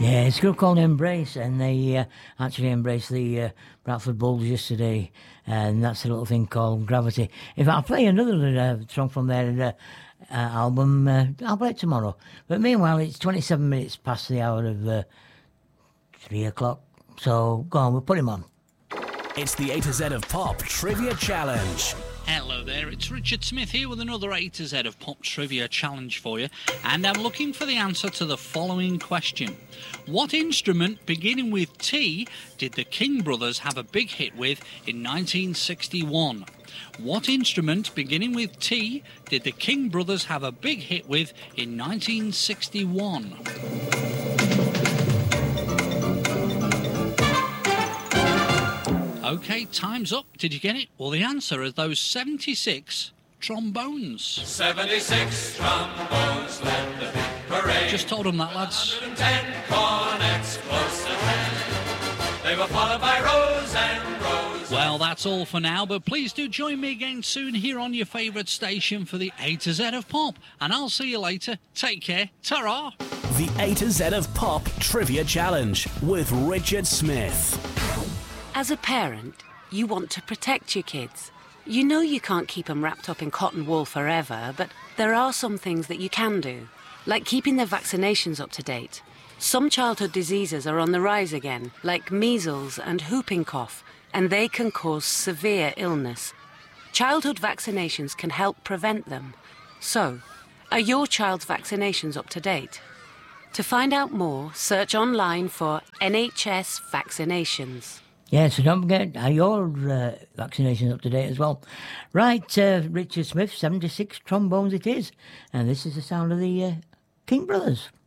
Yeah, it's a group called Embrace, and they actually embraced the Bradford Bulls yesterday, and that's a little thing called Gravity. In fact, I'll play another song from their album. I'll play it tomorrow. But meanwhile, it's 27 minutes past the hour of 3 o'clock. So go on, we'll put him on. It's the A to Z of Pop Trivia Challenge. Hello there, it's Richard Smith here with another A to Z of Pop Trivia Challenge for you, and I'm looking for the answer to the following question. What instrument beginning with T did the King Brothers have a big hit with in 1961? What instrument beginning with T did the King Brothers have a big hit with in 1961? OK, time's up. Did you get it? Well, the answer is those 76 trombones. 76 trombones led the big parade. Just told them that, lads. 110 cornets close at hand. They were followed by rows and rows. Well, that's all for now, but please do join me again soon here on your favourite station for the A to Z of Pop. And I'll see you later. Take care. Ta-ra! The A to Z of Pop Trivia Challenge with Richard Smith. As a parent, you want to protect your kids. You know you can't keep them wrapped up in cotton wool forever, but there are some things that you can do, like keeping their vaccinations up to date. Some childhood diseases are on the rise again, like measles and whooping cough, and they can cause severe illness. Childhood vaccinations can help prevent them. So, are your child's vaccinations up to date? To find out more, search online for NHS vaccinations. Yeah, so don't forget, are your vaccinations up to date as well? Right, Richard Smith, 76 trombones it is. And this is the sound of the King Brothers.